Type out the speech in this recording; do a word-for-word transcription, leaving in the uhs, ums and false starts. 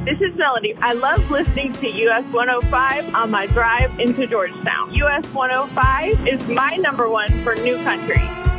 This is Melody. I love listening to U S one oh five on my drive into Georgetown. U S one oh five is my number one for new country.